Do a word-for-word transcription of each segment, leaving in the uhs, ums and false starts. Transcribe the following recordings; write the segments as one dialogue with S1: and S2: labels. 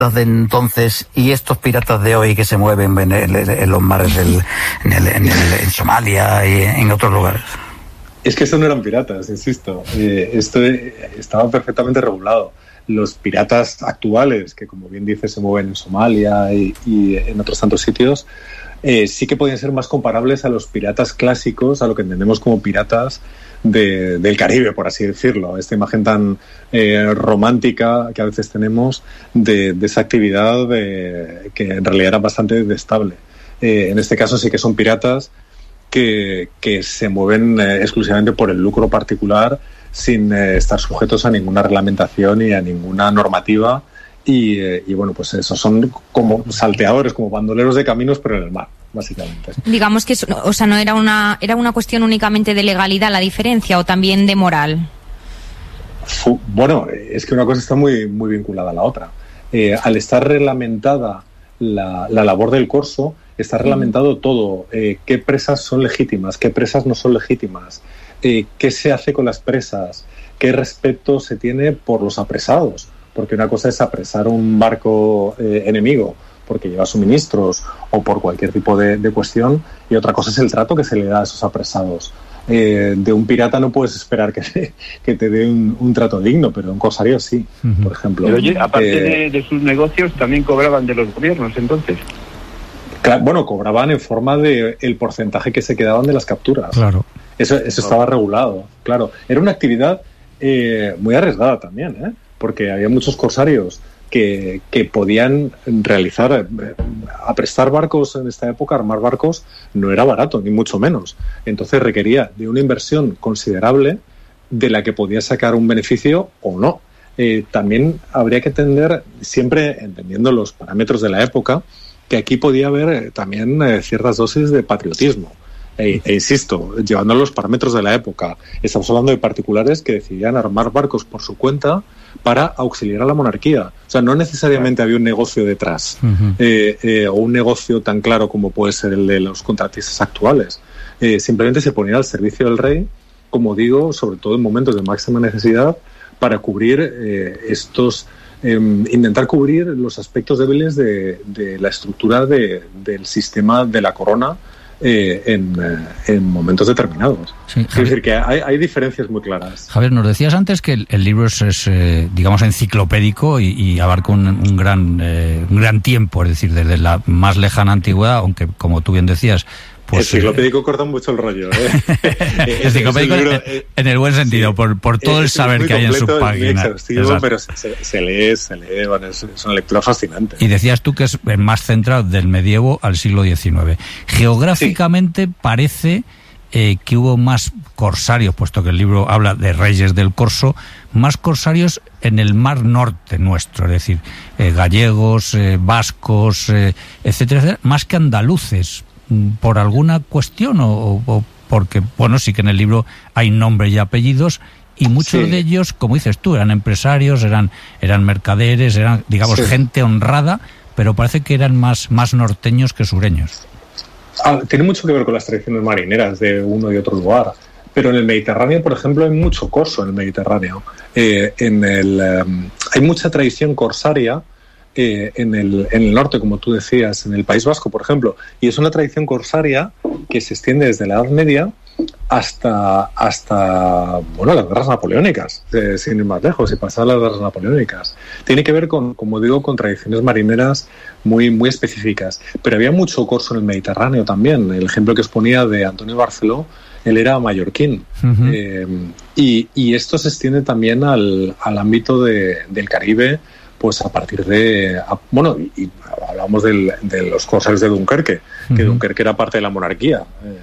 S1: de entonces y estos piratas de hoy que se mueven en, el, en los mares del, en, el, en, el, en Somalia y en otros lugares?
S2: Es que estos no eran piratas, insisto. Eh, esto estaba perfectamente regulado. Los piratas actuales, que como bien dice se mueven en Somalia y, y en otros tantos sitios, eh, sí que podían ser más comparables a los piratas clásicos, a lo que entendemos como piratas de, del Caribe, por así decirlo. Esta imagen tan eh, romántica que a veces tenemos de, de esa actividad de, que en realidad era bastante detestable. Eh, en este caso sí que son piratas que, que se mueven eh, exclusivamente por el lucro particular, sin eh, estar sujetos a ninguna reglamentación y a ninguna normativa. Y, eh, y bueno, pues eso, son como salteadores, como bandoleros de caminos, pero en el mar, básicamente.
S3: Digamos que, o sea, no era una era una cuestión únicamente de legalidad la diferencia, o también de moral.
S2: Fu- bueno, es que una cosa está muy, muy vinculada a la otra. Eh, al estar reglamentada la, la labor del corso, está reglamentado todo. Eh, qué presas son legítimas, qué presas no son legítimas, eh, qué se hace con las presas, qué respeto se tiene por los apresados. Porque una cosa es apresar un barco eh, enemigo porque lleva suministros o por cualquier tipo de, de cuestión, y otra cosa es el trato que se le da a esos apresados. Eh, de un pirata no puedes esperar que te, que te dé un, un trato digno, pero de un corsario sí, uh-huh. por ejemplo.
S4: Pero oye, aparte
S2: eh,
S4: de, de sus negocios, también cobraban de los gobiernos, entonces.
S2: Claro, bueno, cobraban en forma de el porcentaje que se quedaban de las capturas.
S5: Claro.
S2: Eso, eso estaba regulado, claro. Era una actividad eh, muy arriesgada también, ¿eh? Porque había muchos corsarios que, que podían realizar, eh, aprestar barcos en esta época, armar barcos, no era barato, ni mucho menos. Entonces requería de una inversión considerable de la que podía sacar un beneficio o no. Eh, también habría que entender, siempre entendiendo los parámetros de la época, que aquí podía haber eh, también eh, ciertas dosis de patriotismo. E, e insisto, llevando los parámetros de la época, estamos hablando de particulares que decidían armar barcos por su cuenta para auxiliar a la monarquía. O sea, no necesariamente había un negocio detrás, uh-huh. eh, eh, o un negocio tan claro como puede ser el de los contratistas actuales. Eh, simplemente se ponían al servicio del rey, como digo, sobre todo en momentos de máxima necesidad, para cubrir eh, estos, eh, intentar cubrir los aspectos débiles de, de la estructura de, del sistema de la corona, Eh, en, eh, en momentos determinados. Sí, es decir, que hay, hay diferencias muy claras.
S5: Javier, nos decías antes que el, el libro es, es eh, digamos, enciclopédico y, y abarca un, un gran eh, un gran tiempo, es decir, desde la más lejana antigüedad, aunque, como tú bien decías, pues,
S2: enciclopédico eh, corta mucho el rollo, ¿eh?
S5: Enciclopédico en, libro, eh, en el buen sentido, sí, por, por todo el saber que hay en su página.
S2: Pero se, se, se lee, se lee, bueno, es, es una lectura fascinante.
S5: Y decías tú que es más centrado del medievo al siglo diecinueve. Geográficamente sí. parece eh, que hubo más corsarios, puesto que el libro habla de reyes del corso, más corsarios en el mar norte nuestro, es decir, eh, gallegos, eh, vascos, eh, etcétera, etcétera, más que andaluces. ¿Por alguna cuestión o, o porque, bueno, sí que en el libro hay nombres y apellidos y muchos sí. de ellos, como dices tú, eran empresarios, eran eran mercaderes, eran, digamos, sí. gente honrada, pero parece que eran más, más norteños que sureños.
S2: Ah, tiene mucho que ver con las tradiciones marineras de uno y otro lugar, pero en el Mediterráneo, por ejemplo, hay mucho corso en el Mediterráneo. Eh, en el, um, hay mucha tradición corsaria Eh, en, el, en el norte, como tú decías, en el País Vasco, por ejemplo, y es una tradición corsaria que se extiende desde la Edad Media hasta, hasta bueno, las guerras napoleónicas, eh, sin ir más lejos, y pasar las guerras napoleónicas. Tiene que ver con, como digo, con tradiciones marineras muy, muy específicas, pero había mucho corso en el Mediterráneo también. El ejemplo que os ponía de Antonio Barceló, él era mallorquín, uh-huh. eh, y, y esto se extiende también al, al ámbito de, del Caribe, pues a partir de... A, bueno, y, y hablamos del, de los corsarios de Dunkerque, uh-huh. que Dunkerque era parte de la monarquía, eh,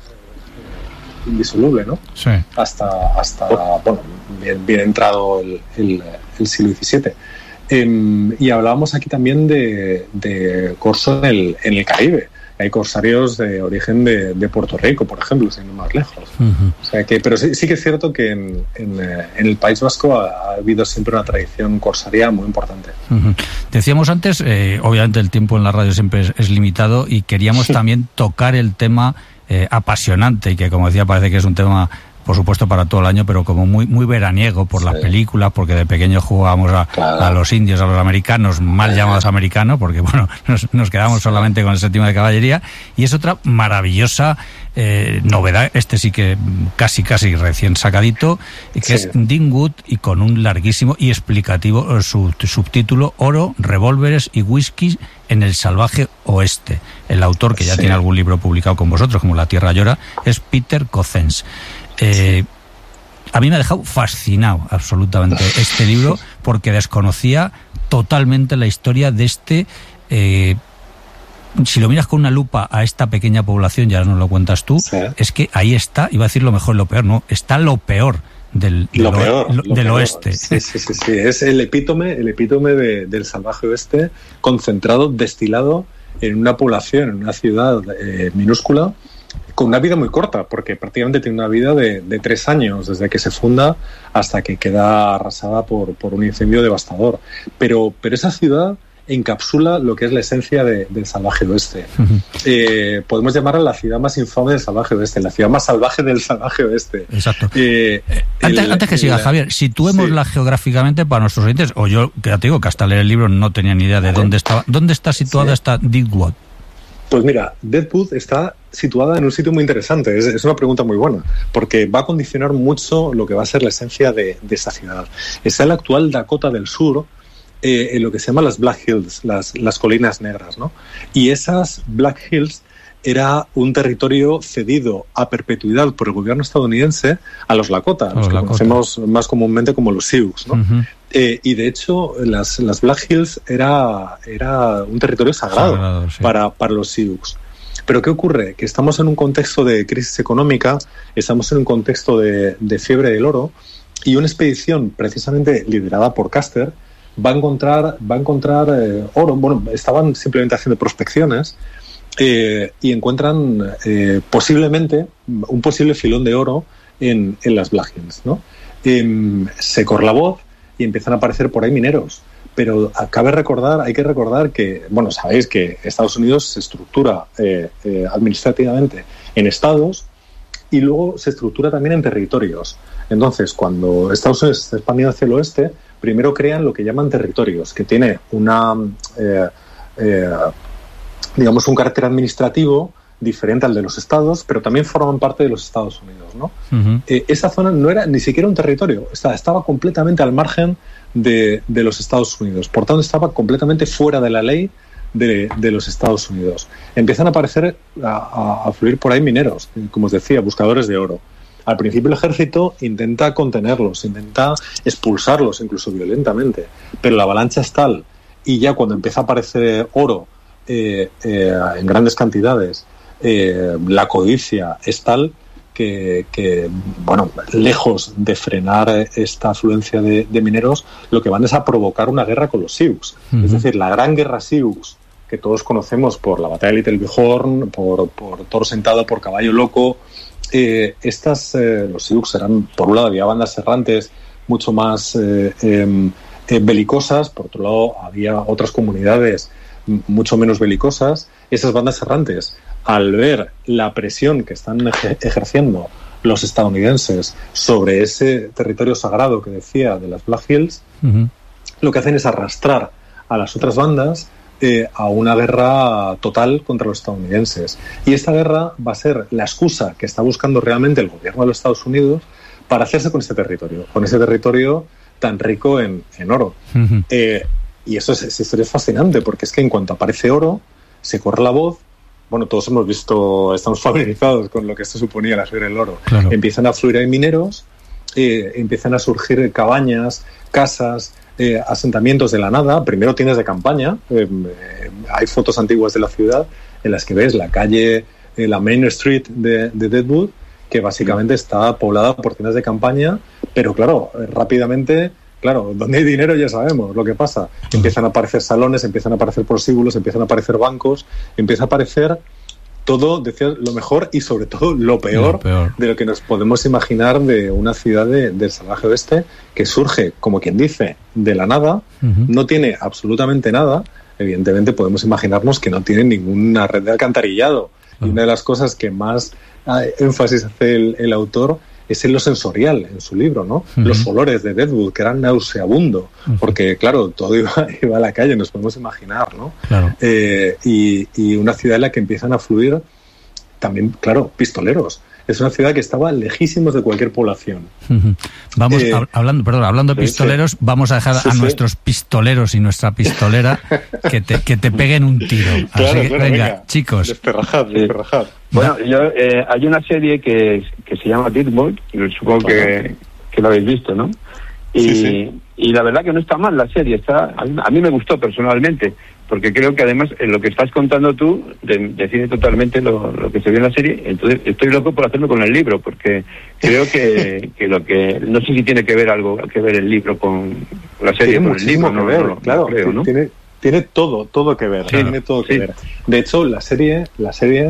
S2: indisoluble, ¿no?
S5: Sí.
S2: Hasta, hasta bueno, bien, bien entrado el, el, el siglo diecisiete. Eh, y hablábamos aquí también de, de corso en el, en el Caribe. Hay corsarios de origen de, de Puerto Rico, por ejemplo, sin ir más lejos. Uh-huh. O sea que, pero sí, sí que es cierto que en, en, en el País Vasco ha, ha habido siempre una tradición corsaria muy importante.
S5: Uh-huh. Decíamos antes, eh, obviamente el tiempo en la radio siempre es, es limitado, y queríamos también tocar el tema eh, apasionante, y que, como decía, parece que es un tema por supuesto para todo el año, pero como muy muy veraniego por sí. las películas, porque de pequeño jugábamos a, claro. a los indios, a los americanos, mal sí. llamados americanos, porque bueno, nos, nos quedamos sí. solamente con el séptimo de caballería, y es otra maravillosa eh, novedad, este sí que casi casi recién sacadito, que sí. es Dean Wood, y con un larguísimo y explicativo su, subtítulo Oro, revólveres y whisky en el salvaje oeste. El autor, que ya sí. tiene algún libro publicado con vosotros, como La Tierra Llora, es Peter Cozzens. Eh, sí. A mí me ha dejado fascinado absolutamente este libro, porque desconocía totalmente la historia de este... Eh, si lo miras con una lupa a esta pequeña población, ya nos lo cuentas tú, sí. es que ahí está, iba a decir lo mejor y lo peor, no, está lo peor del, del,
S2: lo peor,
S5: lo,
S2: lo
S5: del
S2: peor.
S5: oeste.
S2: Sí, sí, sí, sí, es el epítome, el epítome de, del salvaje oeste, concentrado, destilado en una población, en una ciudad eh, minúscula, con una vida muy corta, porque prácticamente tiene una vida de, de tres años, desde que se funda hasta que queda arrasada por, por un incendio devastador. Pero, pero esa ciudad encapsula lo que es la esencia de, del salvaje oeste. Uh-huh. Eh, podemos llamarla la ciudad más infame del salvaje oeste, la ciudad más salvaje del salvaje oeste.
S5: Exacto. Eh, antes, el, antes que siga, Javier, situémosla sí. geográficamente para nuestros oyentes, o yo, que ya te digo, que hasta leer el libro no tenía ni idea de dónde estaba. ¿Dónde está situada sí. esta Deadwood?
S2: Pues mira, Deadwood está situada en un sitio muy interesante. Es, es una pregunta muy buena, porque va a condicionar mucho lo que va a ser la esencia de, de esa ciudad. Está en la actual Dakota del Sur, Eh, en lo que se llama las Black Hills, las, las colinas negras, ¿no? Y esas Black Hills era un territorio cedido a perpetuidad por el gobierno estadounidense a los Lakota, los, los que Lakota. conocemos más comúnmente como los Sioux, ¿no? Uh-huh. Eh, y de hecho, las, las Black Hills era, era un territorio sagrado, sagrado sí. para, para los Sioux. Pero ¿qué ocurre? Que estamos en un contexto de crisis económica, estamos en un contexto de, de fiebre del oro, y una expedición precisamente liderada por Custer va a encontrar, va a encontrar eh, oro. Bueno, estaban simplemente haciendo prospecciones eh, y encuentran eh, posiblemente un posible filón de oro en, en las Black Hills, ¿no? Eh, se corre la voz y empiezan a aparecer por ahí mineros. Pero cabe recordar, hay que recordar que, bueno, sabéis que Estados Unidos se estructura eh, eh, administrativamente en estados y luego se estructura también en territorios. Entonces, cuando Estados Unidos se está expandiendo hacia el oeste, primero crean lo que llaman territorios, que tiene una, eh, eh, digamos, un carácter administrativo diferente al de los estados, pero también forman parte de los Estados Unidos, ¿no? Uh-huh. Eh, esa zona no era ni siquiera un territorio, estaba, estaba completamente al margen de, de los Estados Unidos, por tanto estaba completamente fuera de la ley de, de los Estados Unidos. Empiezan a aparecer, a, a, a fluir por ahí mineros, como os decía, buscadores de oro. Al principio el ejército intenta contenerlos, intenta expulsarlos, incluso violentamente, pero la avalancha es tal, y ya cuando empieza a aparecer oro eh, eh, en grandes cantidades, eh, la codicia es tal que, que, bueno, lejos de frenar esta afluencia de, de mineros, lo que van es a provocar una guerra con los Sioux. Uh-huh. Es decir, la gran guerra Sioux, que todos conocemos por la batalla de Little Bighorn, por, por Toro Sentado, por Caballo Loco. Eh, estas, eh, los Sioux eran, por un lado, había bandas errantes mucho más eh, eh, eh, belicosas, por otro lado, había otras comunidades m- mucho menos belicosas. Esas bandas errantes, al ver la presión que están eje- ejerciendo los estadounidenses sobre ese territorio sagrado que decía de las Black Hills, uh-huh. lo que hacen es arrastrar a las otras bandas Eh, a una guerra total contra los estadounidenses. Y esta guerra va a ser la excusa que está buscando realmente el gobierno de los Estados Unidos para hacerse con este territorio, con ese territorio tan rico en, en oro. Uh-huh. Eh, y eso es, esa historia es fascinante, porque es que en cuanto aparece oro, se corre la voz. Bueno, todos hemos visto, estamos familiarizados con lo que esto suponía la fiebre del oro. Claro. Empiezan a fluir ahí mineros, eh, empiezan a surgir cabañas, casas, Eh, asentamientos de la nada, primero tienes de campaña, eh, eh, hay fotos antiguas de la ciudad en las que ves la calle, eh, la Main Street de, de Deadwood, que básicamente está poblada por tiendas de campaña, pero claro, eh, rápidamente, claro, donde hay dinero ya sabemos lo que pasa, empiezan a aparecer salones, empiezan a aparecer prostíbulos, empiezan a aparecer bancos, empieza a aparecer todo, decía, lo mejor y sobre todo lo peor, lo peor de lo que nos podemos imaginar de una ciudad de, del salvaje oeste que surge, como quien dice, de la nada, uh-huh. no tiene absolutamente nada. Evidentemente podemos imaginarnos que no tiene ninguna red de alcantarillado. Uh-huh. Y una de las cosas que más énfasis hace el, el autor es en lo sensorial, en su libro, ¿no?
S5: Uh-huh.
S2: Los olores de Deadwood, que eran nauseabundo, uh-huh. porque, claro, todo iba, iba a la calle, nos podemos imaginar, ¿no?
S5: Claro.
S2: Eh, y, y una ciudad en la que empiezan a fluir también, claro, pistoleros. Es una ciudad que estaba lejísimos de cualquier población.
S5: Uh-huh. Vamos,
S2: eh,
S5: hab- hablando, perdón, hablando de
S2: sí,
S5: pistoleros,
S2: sí.
S5: vamos a dejar
S2: sí,
S5: a
S2: sí.
S5: nuestros pistoleros y nuestra pistolera que te, que te peguen un tiro. Así
S2: Claro,
S5: que,
S2: claro,
S5: venga,
S2: venga,
S5: chicos.
S2: Desperrajad,
S4: Sí.
S2: desperrajad.
S4: Bueno, yo, eh, hay una serie que, que se llama Deadwood, supongo que, que lo habéis visto, ¿no? Y,
S2: Sí, sí.
S4: y la verdad que no está mal la serie, está a mí, a mí me gustó personalmente, porque creo que además en lo que estás contando tú de, define totalmente lo, lo que se ve en la serie. Entonces estoy loco por hacerlo con el libro, porque creo que, que lo que no sé si tiene que ver algo que ver el libro con la serie,
S2: Tiene
S4: con el libro,
S2: muchísimo que
S4: no,
S2: ver,
S4: no, no,
S2: claro,
S4: no creo, ¿no?
S2: tiene, tiene todo, todo que ver,
S4: Sí,
S2: tiene todo que
S4: sí.
S2: ver. De hecho, la serie, la serie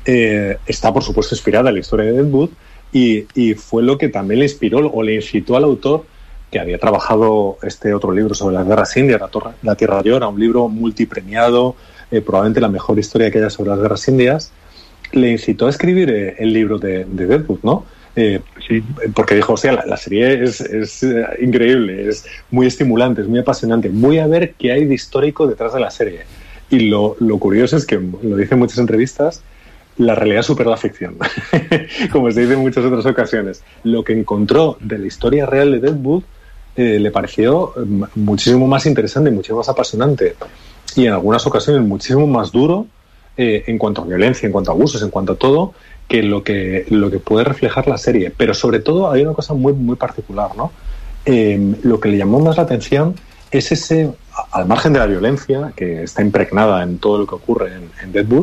S2: eh, está, por supuesto, inspirada en la historia de Deadwood y, y fue lo que también le inspiró o le incitó al autor, que había trabajado este otro libro sobre las guerras indias, La, Torre, la Tierra Llora, un libro multipremiado, eh, probablemente la mejor historia que haya sobre las guerras indias, le incitó a escribir eh, el libro de, de Deadwood, ¿no? Eh,
S4: Sí.
S2: Porque dijo, o sea, la, la serie es, es eh, increíble, es muy estimulante, es muy apasionante. Voy a ver qué hay de histórico detrás de la serie. Y lo, lo curioso es que, lo dice en muchas entrevistas, la realidad supera la ficción, como se dice en muchas otras ocasiones. Lo que encontró de la historia real de Deadwood eh, le pareció muchísimo más interesante, muchísimo más apasionante y en algunas ocasiones muchísimo más duro eh, en cuanto a violencia, en cuanto a abusos, en cuanto a todo, que lo que lo que puede reflejar la serie. Pero sobre todo hay una cosa muy muy particular, ¿no? Eh, lo que le llamó más la atención es ese, al margen de la violencia que está impregnada en todo lo que ocurre en, en Deadwood,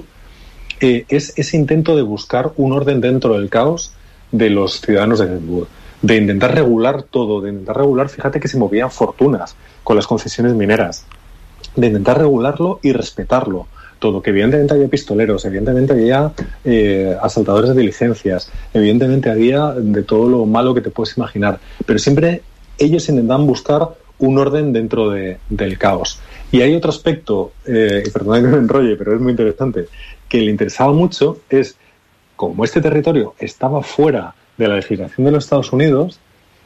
S2: eh, es ese intento de buscar un orden dentro del caos de los ciudadanos de Deadwood, de intentar regular todo, de intentar regular, fíjate que se movían fortunas con las concesiones mineras, de intentar regularlo y respetarlo todo, que evidentemente había pistoleros, evidentemente había eh, asaltadores de diligencias, evidentemente había de todo lo malo que te puedes imaginar, pero siempre ellos intentan buscar un orden dentro de, del caos. Y hay otro aspecto, eh, y perdona que me enrolle, pero es muy interesante, que le interesaba mucho, es como este territorio estaba fuera de la legislación de los Estados Unidos,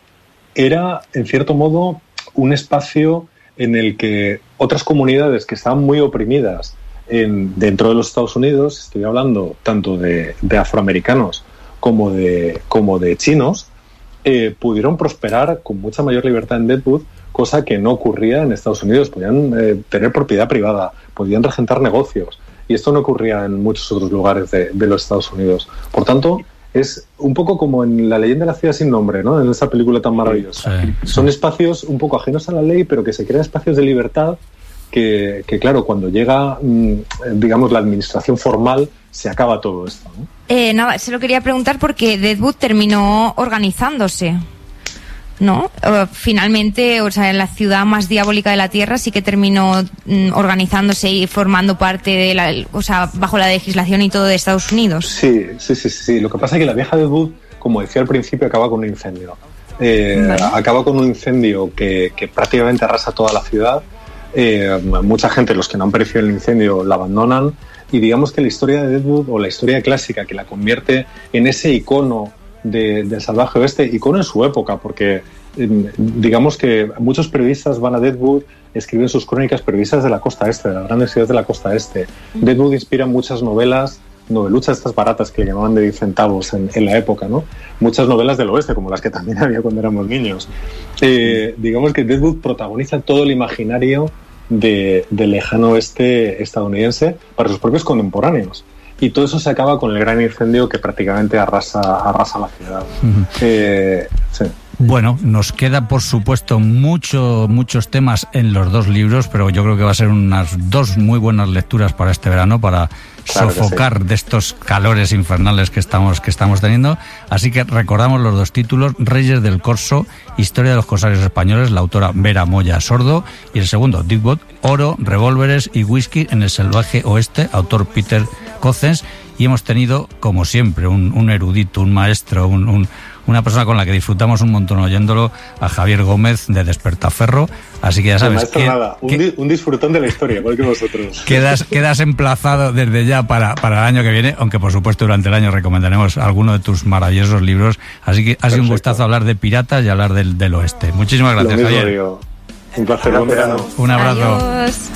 S2: era, en cierto modo, un espacio en el que otras comunidades que estaban muy oprimidas en, dentro de los Estados Unidos, estoy hablando tanto de, de afroamericanos como de, como de chinos, eh, pudieron prosperar con mucha mayor libertad en Deadwood, cosa que no ocurría en Estados Unidos. Podían eh, tener propiedad privada, podían regentar negocios, y esto no ocurría en muchos otros lugares de, de los Estados Unidos. Por tanto, es un poco como en La leyenda de la ciudad sin nombre, ¿no? En esa película tan maravillosa.
S5: Sí, sí.
S2: Son espacios un poco ajenos a la ley, pero que se crean espacios de libertad que, que claro, cuando llega, digamos, la administración formal, se acaba todo esto, ¿no?
S3: Eh, nada, se lo quería preguntar porque Deadwood terminó organizándose, ¿no? Uh, finalmente, o sea, en la ciudad más diabólica de la Tierra sí que terminó mm, organizándose y formando parte de la, o sea, bajo la legislación y todo de Estados Unidos.
S2: Sí, sí, sí, sí. Lo que pasa es que la vieja Deadwood, como decía al principio, acaba con un incendio. Eh,
S3: Vale.
S2: Acaba con un incendio que, que prácticamente arrasa toda la ciudad. Eh, mucha gente, los que no han perecido el incendio, la abandonan. Y digamos que la historia de Deadwood, o la historia clásica, que la convierte en ese icono de, del salvaje oeste, icono en su época, porque eh, digamos que muchos periodistas van a Deadwood, escriben sus crónicas, periodistas de la costa este, de las grandes ciudades de la costa este. Deadwood inspira muchas novelas, noveluchas estas baratas que le llamaban de diez centavos en, en la época, ¿no? Muchas novelas del oeste, como las que también había cuando éramos niños. Eh, digamos que Deadwood protagoniza todo el imaginario de, del lejano oeste estadounidense para sus propios contemporáneos. Y todo eso se acaba con el gran incendio que prácticamente arrasa, arrasa la ciudad. Uh-huh. Eh, sí.
S5: Bueno, nos queda por supuesto mucho, muchos temas en los dos libros, pero yo creo que va a ser unas dos muy buenas lecturas para este verano, para claro sofocar sí. de estos calores infernales que estamos, que estamos teniendo. Así que recordamos los dos títulos: Reyes del Corso, Historia de los Corsarios Españoles, la autora Vera Moya Sordo, y el segundo, Deadwood, Oro, Revólveres y Whisky en el Salvaje Oeste, autor Peter Cozzens. Y hemos tenido, como siempre, un, un erudito, un maestro, un, un una persona con la que disfrutamos un montón oyéndolo, a Javier Gómez de Despertaferro. Así que ya sabes,
S2: maestro,
S5: que,
S2: nada, un,
S5: que,
S2: di, un disfrutón de la historia, igual que vosotros.
S5: Quedas, quedas emplazado desde ya para, para el año que viene, aunque por supuesto durante el año recomendaremos alguno de tus maravillosos libros. Así que ha sido un gustazo hablar de piratas y hablar del, del oeste. Muchísimas gracias,
S2: Lo mismo
S5: Javier.
S2: Digo. Un placer, buen verano.
S5: Un abrazo.
S3: Adiós.